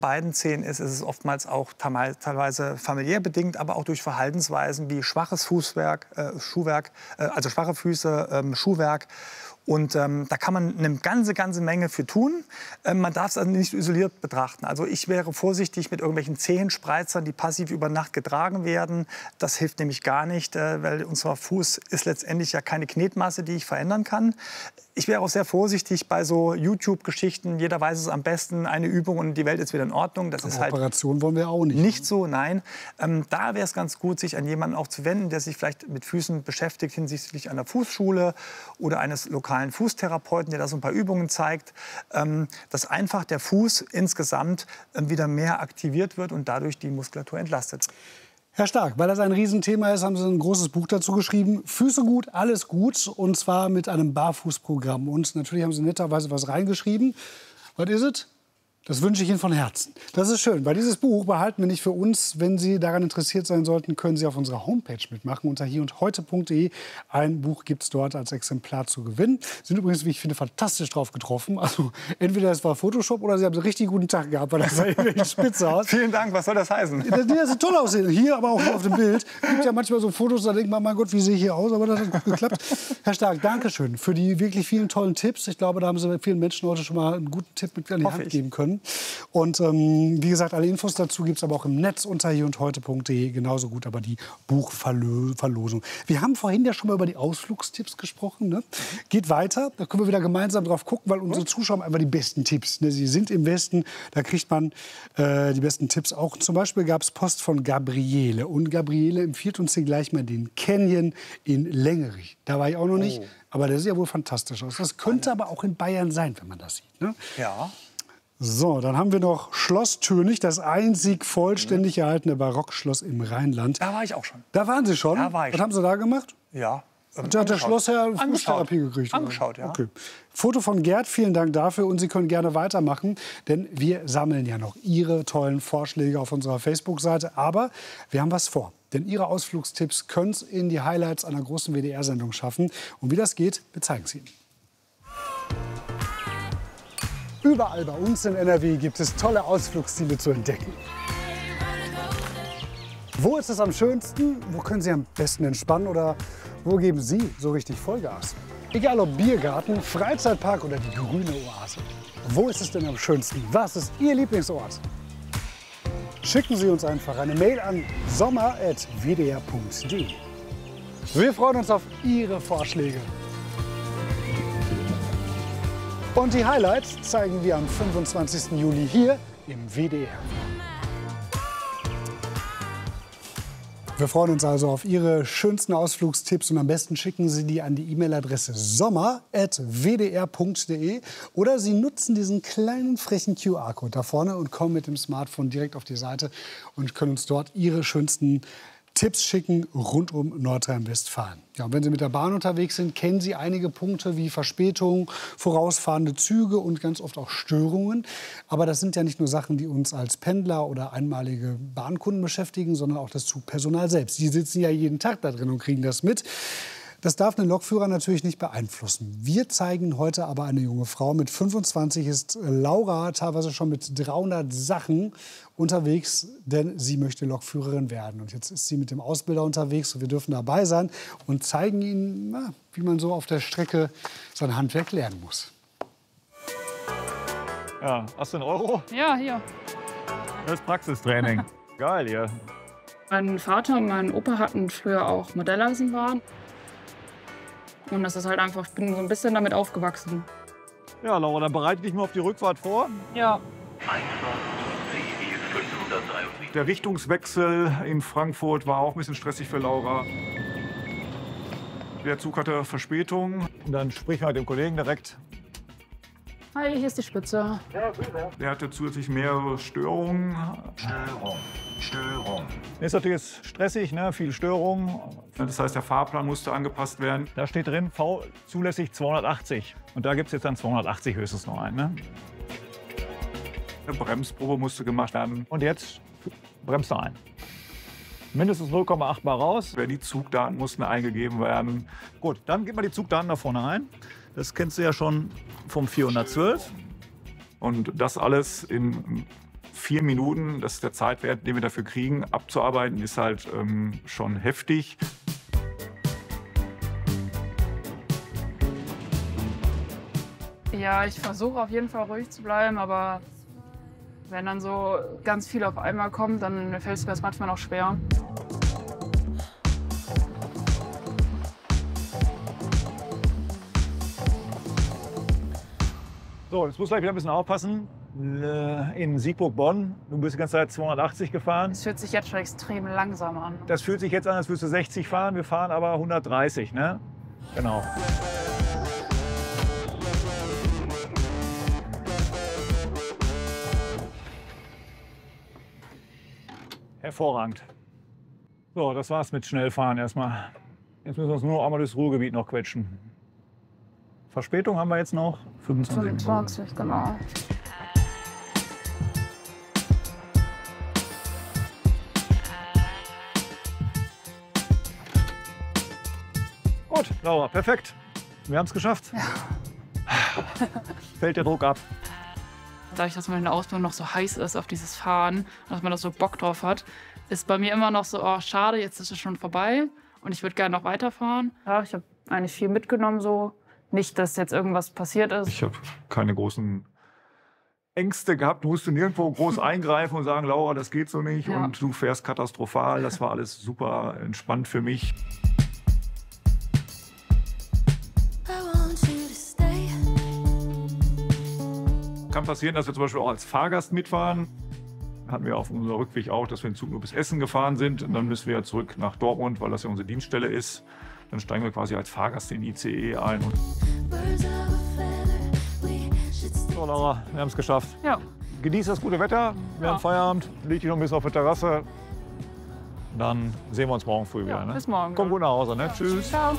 beiden Zehen ist es oftmals auch teilweise familiär bedingt, aber auch durch Verhaltensweisen wie schwaches Schuhwerk, also schwache Füße, Schuhwerk. Und da kann man eine ganze Menge für tun. Man darf es also nicht isoliert betrachten. Also ich wäre vorsichtig mit irgendwelchen Zehenspreizern, die passiv über Nacht getragen werden. Das hilft nämlich gar nicht, weil unser Fuß ist letztendlich ja keine Knetmasse, die ich verändern kann. Ich wäre auch sehr vorsichtig bei so YouTube-Geschichten. Jeder weiß es am besten, eine Übung und die Welt ist wieder in Ordnung. Das ist halt Operation wollen wir auch nicht. Nicht so, nein. Da wäre es ganz gut, sich an jemanden auch zu wenden, der sich vielleicht mit Füßen beschäftigt hinsichtlich einer Fußschule oder eines lokalen Fußtherapeuten, der da so ein paar Übungen zeigt, dass einfach der Fuß insgesamt wieder mehr aktiviert wird und dadurch die Muskulatur entlastet. Herr Stark, weil das ein Riesenthema ist, haben Sie ein großes Buch dazu geschrieben. Füße gut, alles gut. Und zwar mit einem Barfußprogramm. Und natürlich haben Sie netterweise was reingeschrieben. Was ist es? Das wünsche ich Ihnen von Herzen. Das ist schön, weil dieses Buch behalten wir nicht für uns. Wenn Sie daran interessiert sein sollten, können Sie auf unserer Homepage mitmachen. Unter hierundheute.de. Ein Buch gibt es dort als Exemplar zu gewinnen. Sind übrigens, wie ich finde, fantastisch drauf getroffen. Also entweder es war Photoshop oder Sie haben einen richtig guten Tag gehabt, weil das sah irgendwie spitze aus. Vielen Dank, was soll das heißen? Das sieht toll aus hier, aber auch auf dem Bild. Es gibt ja manchmal so Fotos, da denkt man, mein Gott, wie sehe ich hier aus? Aber das hat gut geklappt. Herr Stark, danke schön für die wirklich vielen tollen Tipps. Ich glaube, da haben Sie vielen Menschen heute schon mal einen guten Tipp mit an die Hand geben können. Und wie gesagt, alle Infos dazu gibt es aber auch im Netz unter hierundheute.de. Genauso gut aber die Buchverlosung. Wir haben vorhin ja schon mal über die Ausflugstipps gesprochen. Ne? Geht weiter, da können wir wieder gemeinsam drauf gucken, weil unsere Zuschauer haben einfach die besten Tipps. Ne? Sie sind im Westen, da kriegt man die besten Tipps auch. Zum Beispiel gab es Post von Gabriele. Und Gabriele empfiehlt uns hier gleich mal den Canyon in Längerich. Da war ich auch noch nicht, aber der sieht ja wohl fantastisch aus. Das könnte aber auch in Bayern sein, wenn man das sieht. Ne? Ja. So, dann haben wir noch Schloss Tönig, das einzig vollständig erhaltene Barockschloss im Rheinland. Da war ich auch schon. Da waren Sie schon? Da war ich Was haben Sie da gemacht? Ja. Da hat der Schlossherr Fußtherapie gekriegt. Angeschaut, ja. Okay. Foto von Gerd, vielen Dank dafür. Und Sie können gerne weitermachen, denn wir sammeln ja noch Ihre tollen Vorschläge auf unserer Facebook-Seite. Aber wir haben was vor. Denn Ihre Ausflugstipps können es in die Highlights einer großen WDR-Sendung schaffen. Und wie das geht, wir zeigen es Ihnen. Überall bei uns in NRW gibt es tolle Ausflugsziele zu entdecken. Wo ist es am schönsten? Wo können Sie am besten entspannen? Oder wo geben Sie so richtig Vollgas? Egal ob Biergarten, Freizeitpark oder die grüne Oase. Wo ist es denn am schönsten? Was ist Ihr Lieblingsort? Schicken Sie uns einfach eine Mail an sommer@wdr.de. Wir freuen uns auf Ihre Vorschläge. Und die Highlights zeigen wir am 25. Juli hier im WDR. Wir freuen uns also auf Ihre schönsten Ausflugstipps und am besten schicken Sie die an die E-Mail-Adresse sommer@wdr.de oder Sie nutzen diesen kleinen frechen QR-Code da vorne und kommen mit dem Smartphone direkt auf die Seite und können uns dort Ihre schönsten Tipps schicken rund um Nordrhein-Westfalen. Ja, und wenn Sie mit der Bahn unterwegs sind, kennen Sie einige Punkte wie Verspätung, vorausfahrende Züge und ganz oft auch Störungen. Aber das sind ja nicht nur Sachen, die uns als Pendler oder einmalige Bahnkunden beschäftigen, sondern auch das Zugpersonal selbst. Die sitzen ja jeden Tag da drin und kriegen das mit. Das darf einen Lokführer natürlich nicht beeinflussen. Wir zeigen heute aber eine junge Frau. Mit 25 ist Laura teilweise schon mit 300 Sachen unterwegs, denn sie möchte Lokführerin werden. Und jetzt ist sie mit dem Ausbilder unterwegs und wir dürfen dabei sein und zeigen Ihnen, wie man so auf der Strecke sein Handwerk lernen muss. Ja, hast du einen Euro? Ja, hier. Das ist Praxistraining. Geil hier. Mein Vater und mein Opa hatten früher auch Modelleisenbahn. Und das ist halt einfach, ich bin so ein bisschen damit aufgewachsen. Ja, Laura, dann bereite dich mal auf die Rückfahrt vor. Ja. Der Richtungswechsel in Frankfurt war auch ein bisschen stressig für Laura. Der Zug hatte Verspätung. Und dann sprich mal mit dem Kollegen direkt. Hi, hier ist die Spitze. Der hatte zusätzlich mehrere Störungen. Störung. Ist natürlich jetzt stressig, ne? Viel Störung. Das heißt, der Fahrplan musste angepasst werden. Da steht drin, V zulässig 280. Und da gibt es jetzt dann 280 höchstens noch ein. Ne? Eine Bremsprobe musste gemacht werden. Und jetzt bremst er ein. Mindestens 0,8 Bar raus. Die Zugdaten mussten eingegeben werden. Gut, dann gib mal die Zugdaten da vorne ein. Das kennst du ja schon vom 412. Und das alles in 4 Minuten, das ist der Zeitwert, den wir dafür kriegen, abzuarbeiten, ist halt schon heftig. Ja, ich versuche auf jeden Fall ruhig zu bleiben, aber wenn dann so ganz viel auf einmal kommt, dann fällt es mir das manchmal noch schwer. So, jetzt musst du gleich wieder ein bisschen aufpassen. In Siegburg-Bonn, du bist die ganze Zeit 280 gefahren. Es fühlt sich jetzt schon extrem langsam an. Das fühlt sich jetzt an, als würdest du 60 fahren. Wir fahren aber 130, ne? Genau. Hervorragend. So, das war's mit Schnellfahren erstmal. Jetzt müssen wir uns nur einmal durchs Ruhrgebiet noch quetschen. Verspätung haben wir jetzt noch 25. 25, genau. Gut, Laura, perfekt. Wir haben es geschafft. Ja. Fällt der Druck ab. Dadurch, dass man in der Ausbildung noch so heiß ist auf dieses Fahren, dass man da so Bock drauf hat, ist bei mir immer noch so, oh, schade, jetzt ist es schon vorbei und ich würde gerne noch weiterfahren. Ja, ich habe eigentlich viel mitgenommen so. Nicht, dass jetzt irgendwas passiert ist. Ich habe keine großen Ängste gehabt. Du musst nirgendwo groß eingreifen und sagen, Laura, das geht so nicht Ja. und du fährst katastrophal. Das war alles super entspannt für mich. Kann passieren, dass wir zum Beispiel auch als Fahrgast mitfahren. Hatten wir auf unserem Rückweg auch, dass wir den Zug nur bis Essen gefahren sind. Und dann müssen wir zurück nach Dortmund, weil das ja unsere Dienststelle ist. Dann steigen wir quasi als Fahrgast in den ICE ein. So, Laura, wir haben es geschafft. Ja. Genieß das gute Wetter. Wir haben Feierabend. Leg dich noch ein bisschen auf der Terrasse. Dann sehen wir uns morgen früh wieder. Ne? Bis morgen. Komm gut nach Hause. Ne? Tschüss. Ciao.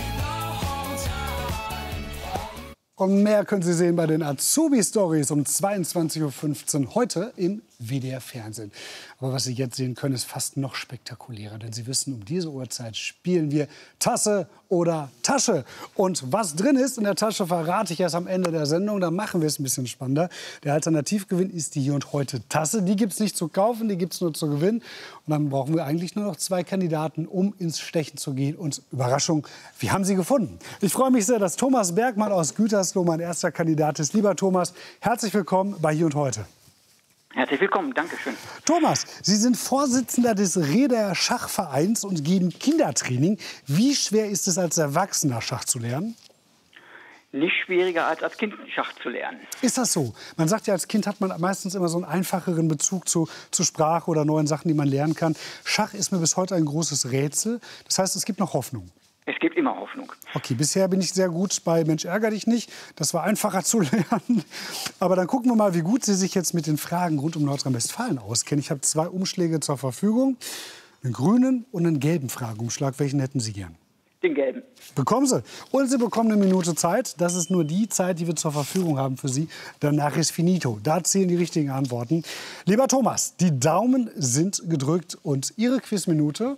Und mehr können Sie sehen bei den Azubi-Stories um 22:15 Uhr heute im WDR Fernsehen. Aber was Sie jetzt sehen können, ist fast noch spektakulärer. Denn Sie wissen, um diese Uhrzeit spielen wir Tasse oder Tasche. Und was drin ist in der Tasche, verrate ich erst am Ende der Sendung. Da machen wir es ein bisschen spannender. Der Alternativgewinn ist die Hier und Heute Tasse. Die gibt es nicht zu kaufen, die gibt es nur zu gewinnen. Und dann brauchen wir eigentlich nur noch 2 Kandidaten, um ins Stechen zu gehen. Und Überraschung, wir haben sie gefunden. Ich freue mich sehr, dass Thomas Bergmann aus Gütersloh mein erster Kandidat ist. Lieber Thomas, herzlich willkommen bei Hier und Heute. Herzlich willkommen, danke schön. Thomas, Sie sind Vorsitzender des Räder Schachvereins und geben Kindertraining. Wie schwer ist es als Erwachsener, Schach zu lernen? Nicht schwieriger als Kind Schach zu lernen. Ist das so? Man sagt ja, als Kind hat man meistens immer so einen einfacheren Bezug zu Sprache oder neuen Sachen, die man lernen kann. Schach ist mir bis heute ein großes Rätsel. Das heißt, es gibt noch Hoffnung. Es gibt immer Hoffnung. Okay, bisher bin ich sehr gut bei Mensch, ärger dich nicht. Das war einfacher zu lernen. Aber dann gucken wir mal, wie gut Sie sich jetzt mit den Fragen rund um Nordrhein-Westfalen auskennen. Ich habe 2 Umschläge zur Verfügung. Einen grünen und einen gelben Fragenumschlag. Welchen hätten Sie gern? Den gelben. Bekommen Sie. Und Sie bekommen 1 Minute Zeit. Das ist nur die Zeit, die wir zur Verfügung haben für Sie. Danach ist finito. Da zählen die richtigen Antworten. Lieber Thomas, die Daumen sind gedrückt und Ihre Quizminute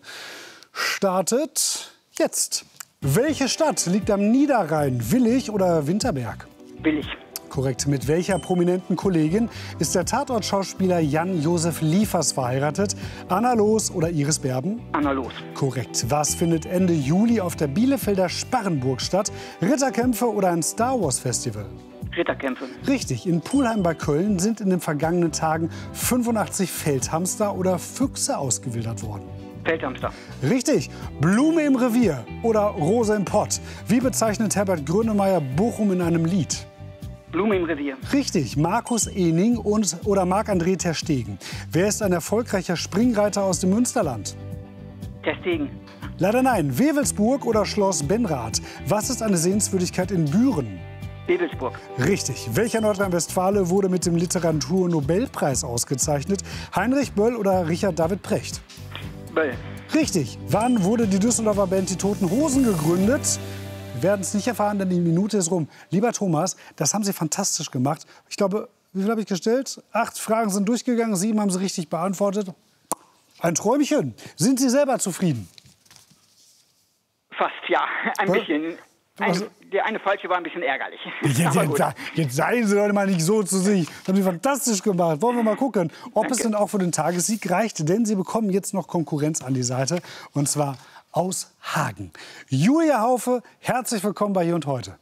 startet jetzt. Welche Stadt liegt am Niederrhein? Willig oder Winterberg? Willig. Korrekt. Mit welcher prominenten Kollegin ist der Tatortschauspieler Jan-Josef Liefers verheiratet? Anna Loos oder Iris Berben? Anna Loos. Korrekt. Was findet Ende Juli auf der Bielefelder Sparrenburg statt? Ritterkämpfe oder ein Star Wars Festival? Ritterkämpfe. Richtig. In Pulheim bei Köln sind in den vergangenen Tagen 85 Feldhamster oder Füchse ausgewildert worden. Feldhamster. Richtig. Blume im Revier oder Rose im Pott. Wie bezeichnet Herbert Grönemeyer Bochum in einem Lied? Blume im Revier. Richtig. Markus Ening oder Marc-André ter Stegen. Wer ist ein erfolgreicher Springreiter aus dem Münsterland? Ter Stegen. Leider nein. Wewelsburg oder Schloss Benrath. Was ist eine Sehenswürdigkeit in Büren? Wewelsburg. Richtig. Welcher Nordrhein-Westfale wurde mit dem Literatur-Nobelpreis ausgezeichnet? Heinrich Böll oder Richard David Precht? Böll. Richtig. Wann wurde die Düsseldorfer Band Die Toten Hosen gegründet? Wir werden es nicht erfahren, denn die Minute ist rum. Lieber Thomas, das haben Sie fantastisch gemacht. Ich glaube, wie viel habe ich gestellt? 8 Fragen sind durchgegangen, 7 haben Sie richtig beantwortet. Ein Träumchen. Sind Sie selber zufrieden? Fast, ja. Ein bisschen. Der eine falsche war ein bisschen ärgerlich. Jetzt seien Sie doch mal nicht so zu sich. Das haben Sie fantastisch gemacht. Wollen wir mal gucken, ob es denn auch für den Tagessieg reicht. Denn Sie bekommen jetzt noch Konkurrenz an die Seite. Und zwar aus Hagen. Julia Haufe, herzlich willkommen bei Hier und Heute.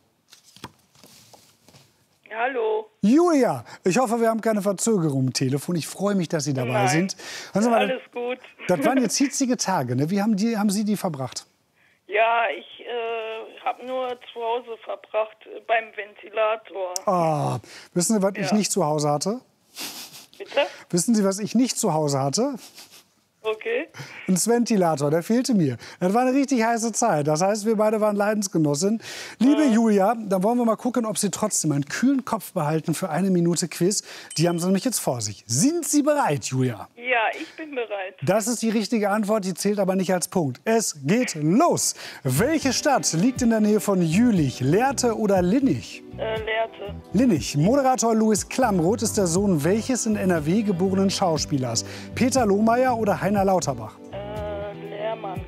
Hallo. Julia, ich hoffe, wir haben keine Verzögerung im Telefon. Ich freue mich, dass Sie dabei sind. Mal, alles gut. Das waren jetzt hitzige Tage. Ne? Wie haben Sie die verbracht? Ja, ich habe nur zu Hause verbracht beim Ventilator. Ah, wissen Sie, was ich nicht zu Hause hatte? Bitte? Wissen Sie, was ich nicht zu Hause hatte? Okay. Ein Ventilator, der fehlte mir. Das war eine richtig heiße Zeit. Das heißt, wir beide waren Leidensgenossinnen. Liebe Julia, dann wollen wir mal gucken, ob Sie trotzdem einen kühlen Kopf behalten für 1 Minute Quiz. Die haben Sie nämlich jetzt vor sich. Sind Sie bereit, Julia? Ja, ich bin bereit. Das ist die richtige Antwort, die zählt aber nicht als Punkt. Es geht los. Welche Stadt liegt in der Nähe von Jülich? Lehrte oder Linnich? Lehrte. Linnich. Moderator Louis Klamroth ist der Sohn welches in NRW geborenen Schauspielers? Peter Lohmeier oder Heiner Lauterbach? Lehrmann.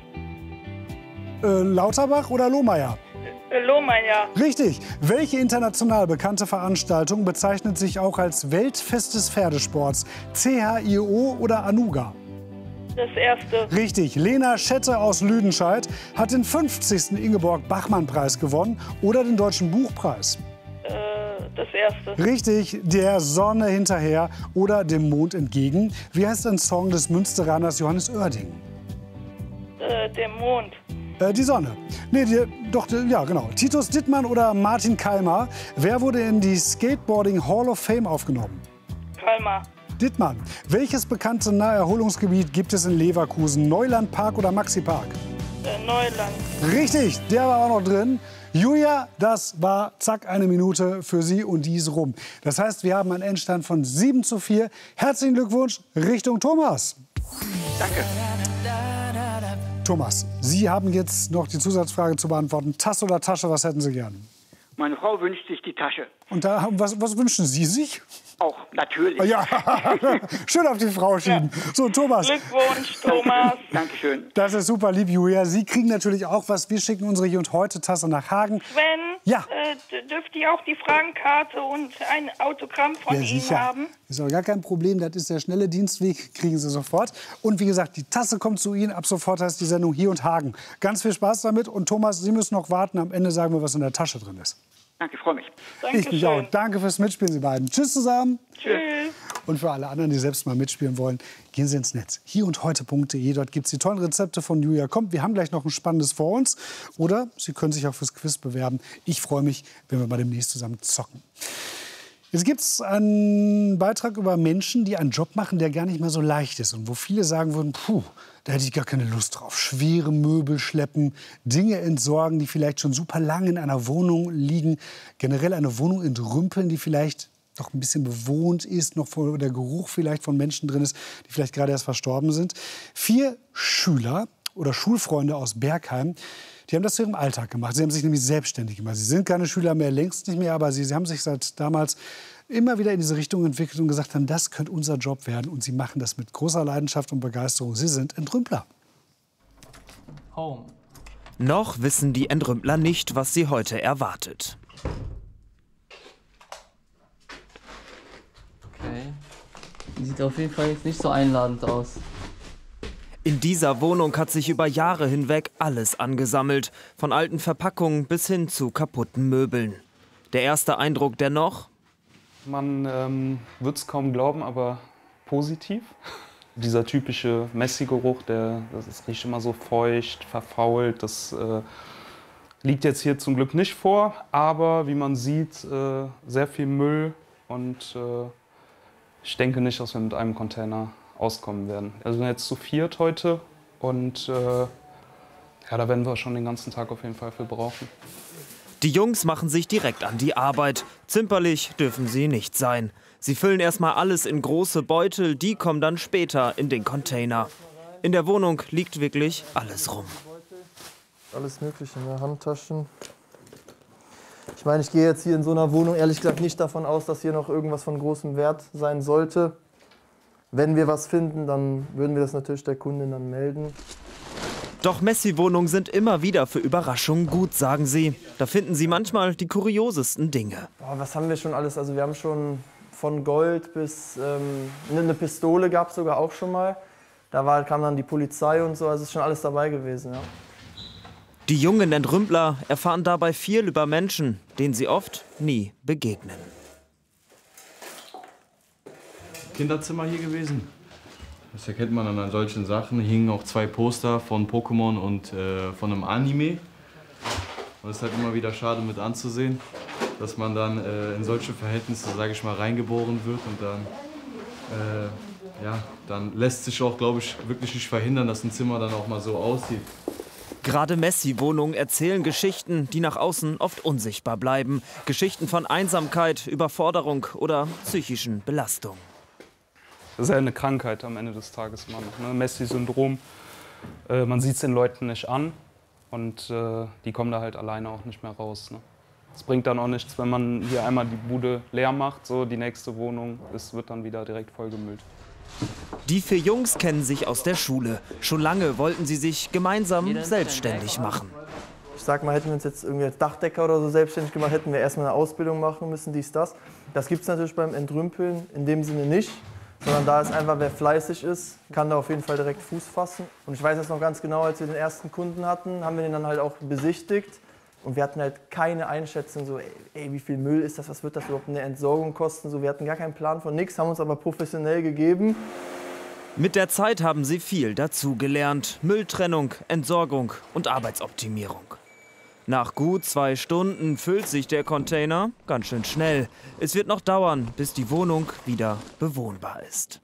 Lauterbach oder Lohmeier? Lohmeier. Richtig. Welche international bekannte Veranstaltung bezeichnet sich auch als Weltfest des Pferdesports? CHIO oder Anuga? Das erste. Richtig. Lena Schette aus Lüdenscheid hat den 50. Ingeborg-Bachmann-Preis gewonnen oder den Deutschen Buchpreis. Das erste. Richtig. Der Sonne hinterher oder dem Mond entgegen. Wie heißt ein Song des Münsteraners Johannes Oerding? Der Mond. Die Sonne. Nee, ja, genau. Titus Dittmann oder Martin Keimer. Wer wurde in die Skateboarding Hall of Fame aufgenommen? Kalmar. Dittmann. Welches bekannte Naherholungsgebiet gibt es in Leverkusen? Neulandpark oder Maxi-Park? Neuland. Richtig, der war auch noch drin. Julia, das war zack 1 Minute für Sie und die ist rum. Das heißt, wir haben einen Endstand von 7:4. Herzlichen Glückwunsch Richtung Thomas. Danke. Thomas, Sie haben jetzt noch die Zusatzfrage zu beantworten. Tasse oder Tasche, was hätten Sie gern? Meine Frau wünscht sich die Tasche. Und da, was wünschen Sie sich? Auch, natürlich. Ja, schön auf die Frau schieben. So, Thomas. Glückwunsch, Thomas. Dankeschön. Das ist super lieb, Julia. Sie kriegen natürlich auch was. Wir schicken unsere Hier und Heute Tasse nach Hagen. Sven, ja. Dürft ihr auch die Fragenkarte und ein Autogramm von Ihnen sicher. haben? Ist auch gar kein Problem. Das ist der schnelle Dienstweg. Kriegen Sie sofort. Und wie gesagt, die Tasse kommt zu Ihnen. Ab sofort heißt die Sendung Hier und Hagen. Ganz viel Spaß damit. Und Thomas, Sie müssen noch warten. Am Ende sagen wir, was in der Tasche drin ist. Danke, freue mich. Ich mich auch. Danke fürs Mitspielen, Sie beiden. Tschüss zusammen. Tschüss. Und für alle anderen, die selbst mal mitspielen wollen, gehen Sie ins Netz. hierundheute.de. Dort gibt es die tollen Rezepte von Julia Kommt. Wir haben gleich noch ein spannendes vor uns. Oder Sie können sich auch fürs Quiz bewerben. Ich freue mich, wenn wir mal demnächst zusammen zocken. Jetzt gibt es einen Beitrag über Menschen, die einen Job machen, der gar nicht mehr so leicht ist. Und wo viele sagen würden, puh, da hätte ich gar keine Lust drauf. Schwere Möbel schleppen, Dinge entsorgen, die vielleicht schon super lang in einer Wohnung liegen. Generell eine Wohnung entrümpeln, die vielleicht noch ein bisschen bewohnt ist, noch der Geruch vielleicht von Menschen drin ist, die vielleicht gerade erst verstorben sind. 4 Schüler oder Schulfreunde aus Bergheim, die haben das zu ihrem Alltag gemacht. Sie haben sich nämlich selbstständig gemacht. Sie sind keine Schüler mehr, längst nicht mehr, aber sie haben sich seit damals immer wieder in diese Richtung entwickelt und gesagt haben, das könnte unser Job werden. Und sie machen das mit großer Leidenschaft und Begeisterung. Sie sind Entrümpler. Home. Noch wissen die Entrümpler nicht, was sie heute erwartet. Okay. Sieht auf jeden Fall jetzt nicht so einladend aus. In dieser Wohnung hat sich über Jahre hinweg alles angesammelt. Von alten Verpackungen bis hin zu kaputten Möbeln. Der erste Eindruck dennoch? Man wird es kaum glauben, aber positiv. Dieser typische Messi-Geruch, das riecht immer so feucht, verfault. Das liegt jetzt hier zum Glück nicht vor. Aber wie man sieht, sehr viel Müll. Und ich denke nicht, dass wir mit einem Container auskommen werden. Also wir sind jetzt zu 4 heute und ja, da werden wir schon den ganzen Tag auf jeden Fall für brauchen. Die Jungs machen sich direkt an die Arbeit. Zimperlich dürfen sie nicht sein. Sie füllen erstmal alles in große Beutel, die kommen dann später in den Container. In der Wohnung liegt wirklich alles rum. Alles Mögliche, ne? Handtaschen. Ich meine, ich gehe jetzt hier in so einer Wohnung ehrlich gesagt nicht davon aus, dass hier noch irgendwas von großem Wert sein sollte. Wenn wir was finden, dann würden wir das natürlich der Kundin dann melden. Doch Messi-Wohnungen sind immer wieder für Überraschungen gut, sagen sie. Da finden sie manchmal die kuriosesten Dinge. Boah, was haben wir schon alles? Also wir haben schon von Gold bis eine Pistole gab es sogar auch schon mal. Kam dann die Polizei und so, also ist schon alles dabei gewesen. Ja. Die jungen Entrümpler erfahren dabei viel über Menschen, denen sie oft nie begegnen. Kinderzimmer hier gewesen. Das erkennt man an solchen Sachen. Hier hingen auch 2 Poster von Pokémon und von einem Anime. Und es ist halt immer wieder schade mit anzusehen, dass man dann in solche Verhältnisse, sage ich mal, reingeboren wird. Und dann, dann lässt sich auch, glaube ich, wirklich nicht verhindern, dass ein Zimmer dann auch mal so aussieht. Gerade Messi-Wohnungen erzählen Geschichten, die nach außen oft unsichtbar bleiben. Geschichten von Einsamkeit, Überforderung oder psychischen Belastungen. Das ist ja eine Krankheit am Ende des Tages immer noch, ne? Messi-Syndrom. Man sieht es den Leuten nicht an und die kommen da halt alleine auch nicht mehr raus. Ne? Es bringt dann auch nichts, wenn man hier einmal die Bude leer macht, so die nächste Wohnung, wird dann wieder direkt vollgemüllt. Die 4 Jungs kennen sich aus der Schule. Schon lange wollten sie sich gemeinsam selbstständig machen. Ich sag mal, hätten wir uns jetzt irgendwie als Dachdecker oder so selbstständig gemacht, hätten wir erstmal eine Ausbildung machen müssen, dies, das. Das gibt es natürlich beim Entrümpeln in dem Sinne nicht. Sondern da ist einfach, wer fleißig ist, kann da auf jeden Fall direkt Fuß fassen. Und ich weiß das noch ganz genau, als wir den ersten Kunden hatten, haben wir den dann halt auch besichtigt. Und wir hatten halt keine Einschätzung, so, ey, wie viel Müll ist das, was wird das überhaupt eine Entsorgung kosten? So, wir hatten gar keinen Plan von nichts, haben uns aber professionell gegeben. Mit der Zeit haben sie viel dazugelernt. Mülltrennung, Entsorgung und Arbeitsoptimierung. Nach gut 2 Stunden füllt sich der Container ganz schön schnell. Es wird noch dauern, bis die Wohnung wieder bewohnbar ist.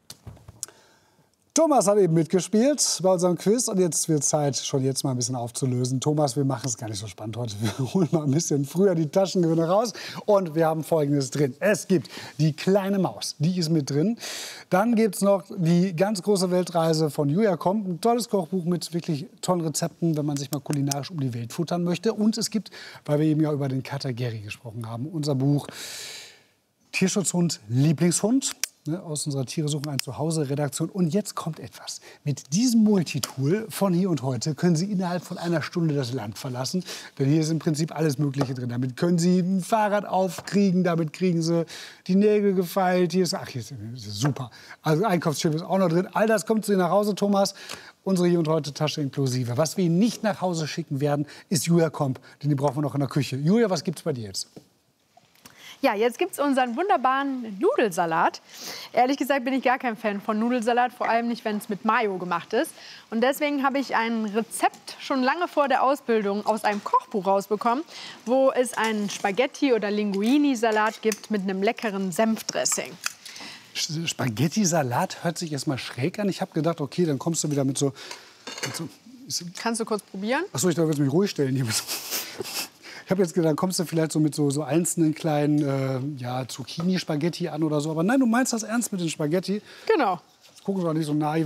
Thomas hat eben mitgespielt bei unserem Quiz und jetzt wird Zeit, schon jetzt mal ein bisschen aufzulösen. Thomas, wir machen es gar nicht so spannend heute. Wir holen mal ein bisschen früher die Taschengewinne raus und wir haben Folgendes drin. Es gibt die kleine Maus, die ist mit drin. Dann gibt es noch die ganz große Weltreise von Julia Komp, ein tolles Kochbuch mit wirklich tollen Rezepten, wenn man sich mal kulinarisch um die Welt futtern möchte. Und es gibt, weil wir eben ja über den Kater Gary gesprochen haben, unser Buch Tierschutzhund, Lieblingshund. Aus unserer Tiere suchen ein Zuhause-Redaktion. Und jetzt kommt etwas. Mit diesem Multitool von Hier und Heute können Sie innerhalb von einer Stunde das Land verlassen. Denn hier ist im Prinzip alles Mögliche drin. Damit können Sie ein Fahrrad aufkriegen, damit kriegen Sie die Nägel gefeilt. Hier ist super. Also Einkaufsschiff ist auch noch drin. All das kommt zu Ihnen nach Hause, Thomas. Unsere Hier und Heute Tasche inklusive. Was wir Ihnen nicht nach Hause schicken werden, ist Julia Komp. Denn die brauchen wir noch in der Küche. Julia, was gibt's bei dir jetzt? Ja, jetzt gibt es unseren wunderbaren Nudelsalat. Ehrlich gesagt bin ich gar kein Fan von Nudelsalat, vor allem nicht, wenn es mit Mayo gemacht ist. Und deswegen habe ich ein Rezept schon lange vor der Ausbildung aus einem Kochbuch rausbekommen, wo es einen Spaghetti- oder Linguini-Salat gibt mit einem leckeren Senfdressing. Spaghetti-Salat hört sich erstmal schräg an. Ich habe gedacht, okay, dann kommst du wieder mit so... Kannst du kurz probieren? Achso, ich darf jetzt mich ruhig stellen. Ich habe jetzt gedacht, dann kommst du vielleicht so mit so einzelnen kleinen Zucchini-Spaghetti an oder so. Aber nein, du meinst das ernst mit den Spaghetti? Genau. Jetzt gucken wir doch nicht so nahe.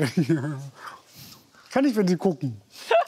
Kann ich, wenn sie gucken.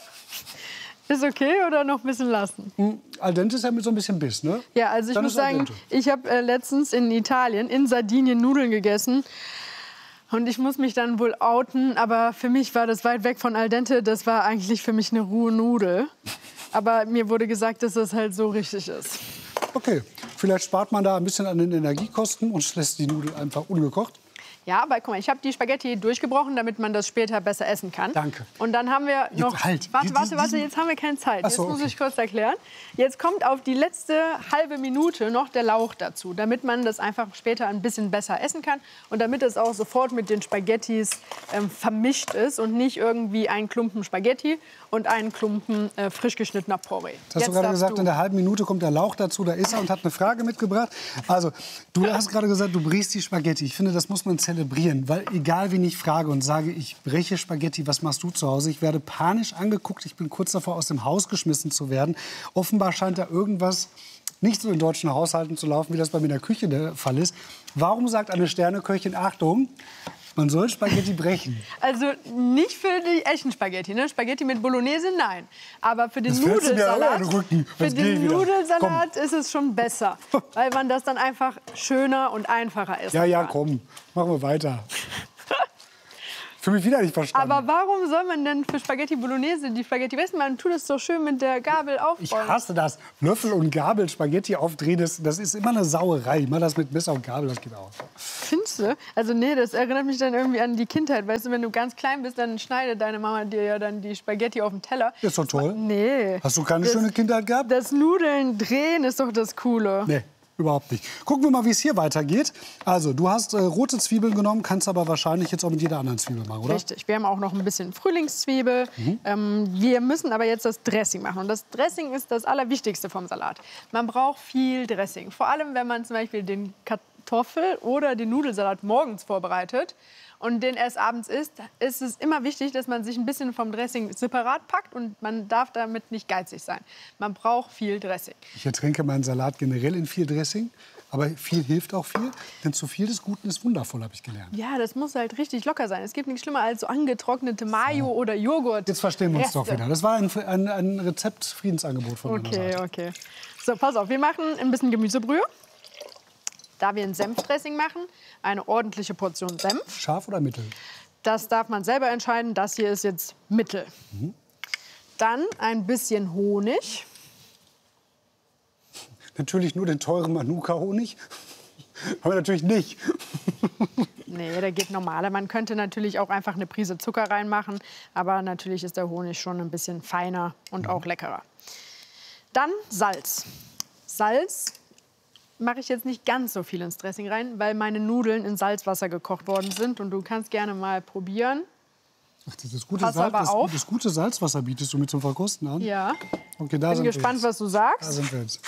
Ist okay oder noch ein bisschen lassen? Al dente ist ja mit so ein bisschen Biss, ne? Ja, also ich muss sagen, ich habe letztens in Italien, in Sardinien, Nudeln gegessen. Und ich muss mich dann wohl outen, aber für mich war das weit weg von al dente. Das war eigentlich für mich eine rohe Nudel. Aber mir wurde gesagt, dass das halt so richtig ist. Okay, vielleicht spart man da ein bisschen an den Energiekosten und lässt die Nudel einfach ungekocht. Ja, aber guck mal, ich habe die Spaghetti durchgebrochen, damit man das später besser essen kann. Danke. Und dann haben wir noch... Warte, jetzt haben wir keine Zeit. Jetzt muss ich kurz erklären. Jetzt kommt auf die letzte halbe Minute noch der Lauch dazu, damit man das einfach später ein bisschen besser essen kann und damit es auch sofort mit den Spaghettis vermischt ist und nicht irgendwie ein Klumpen Spaghetti und einen Klumpen frisch geschnittener Porree. Das hast du gerade gesagt, in der halben Minute kommt der Lauch dazu, da ist er und hat eine Frage mitgebracht. Also, du hast gerade gesagt, du brichst die Spaghetti. Ich finde, das muss man zelebrieren, weil egal wen ich frage und sage, ich breche Spaghetti, was machst du zu Hause? Ich werde panisch angeguckt, ich bin kurz davor, aus dem Haus geschmissen zu werden. Offenbar scheint da irgendwas nicht so in deutschen Haushalten zu laufen, wie das bei mir in der Küche der Fall ist. Warum sagt eine Sterneköchin, Achtung, man soll Spaghetti brechen? Also nicht für die echten Spaghetti, ne? Spaghetti mit Bolognese, nein. Aber für den Nudelsalat, ist es schon besser, weil man das dann einfach schöner und einfacher isst. Ja, komm, machen wir weiter. Für mich wieder nicht verstanden. Aber warum soll man denn für Spaghetti Bolognese die Spaghetti essen? Man tut es doch schön mit der Gabel aufbauen. Ich hasse das. Löffel und Gabel Spaghetti aufdrehen, das ist immer eine Sauerei. Ich mach das mit Messer und Gabel, das geht auch. Findest du? Also nee, das erinnert mich dann irgendwie an die Kindheit. Weißt du, wenn du ganz klein bist, dann schneidet deine Mama dir ja dann die Spaghetti auf den Teller. Das ist doch toll. Nee. Hast du keine schöne Kindheit gehabt? Das Nudeln drehen ist doch das Coole. Nee. Überhaupt nicht. Gucken wir mal, wie es hier weitergeht. Also, du hast rote Zwiebeln genommen, kannst aber wahrscheinlich jetzt auch mit jeder anderen Zwiebel machen, oder? Richtig. Wir haben auch noch ein bisschen Frühlingszwiebel. Wir müssen aber jetzt das Dressing machen. Und das Dressing ist das Allerwichtigste vom Salat. Man braucht viel Dressing. Vor allem, wenn man zum Beispiel den Kartoffel- oder den Nudelsalat morgens vorbereitet und den erst abends isst, ist es immer wichtig, dass man sich ein bisschen vom Dressing separat packt und man darf damit nicht geizig sein. Man braucht viel Dressing. Ich ertränke meinen Salat generell in viel Dressing, aber viel hilft auch viel, denn zu viel des Guten ist wundervoll, habe ich gelernt. Ja, das muss halt richtig locker sein. Es gibt nichts schlimmer als so angetrocknete Mayo oder Joghurt. Jetzt verstehen wir uns doch wieder. Das war ein Rezept-Friedensangebot von meiner Seite. Okay. So, pass auf, wir machen ein bisschen Gemüsebrühe. Da wir ein Senfdressing machen, eine ordentliche Portion Senf. Scharf oder mittel? Das darf man selber entscheiden. Das hier ist jetzt mittel. Dann ein bisschen Honig. Natürlich nur den teuren Manuka-Honig. Aber natürlich nicht. Nee, der geht normaler. Man könnte natürlich auch einfach eine Prise Zucker reinmachen. Aber natürlich ist der Honig schon ein bisschen feiner und auch leckerer. Dann Salz. Salz mache ich jetzt nicht ganz so viel ins Dressing rein, weil meine Nudeln in Salzwasser gekocht worden sind. Und du kannst gerne mal probieren. Ach, das gute Salzwasser bietest du mir zum Verkosten an? Ja. Okay, da bin gespannt, was du sagst. Da sind wir jetzt.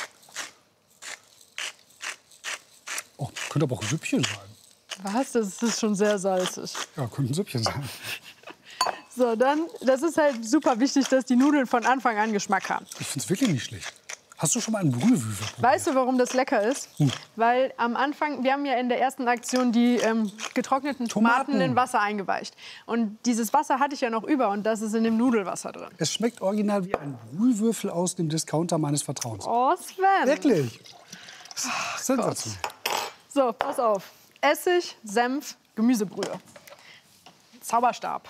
Oh, könnte aber auch ein Süppchen sein. Was? Das ist schon sehr salzig. Ja, könnte ein Süppchen sein. So, dann, das ist halt super wichtig, dass die Nudeln von Anfang an Geschmack haben. Ich finde es wirklich nicht schlecht. Hast du schon mal einen Brühwürfel probiert? Weißt du, warum das lecker ist? Weil am Anfang, wir haben ja in der ersten Aktion die getrockneten Tomaten in Wasser eingeweicht. Und dieses Wasser hatte ich ja noch über und das ist in dem Nudelwasser drin. Es schmeckt original wie ein Brühwürfel aus dem Discounter meines Vertrauens. Oh, Sven. Wirklich? Sensationell. So, pass auf. Essig, Senf, Gemüsebrühe. Zauberstab.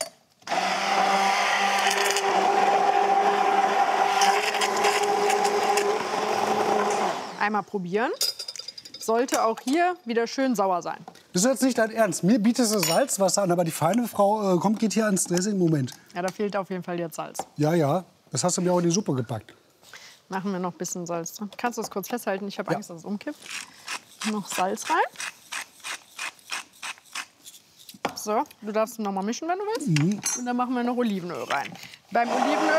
Einmal probieren. Sollte auch hier wieder schön sauer sein. Das ist jetzt nicht dein Ernst. Mir bietest du Salzwasser an, aber die feine Frau geht hier ans Dressing. Moment. Ja, da fehlt auf jeden Fall jetzt Salz. Ja. Das hast du mir auch in die Suppe gepackt. Machen wir noch ein bisschen Salz drin. Kannst du das kurz festhalten? Ich habe Angst, dass es umkippt. Noch Salz rein. So, du darfst noch mal mischen, wenn du willst. Und dann machen wir noch Olivenöl rein. Beim Olivenöl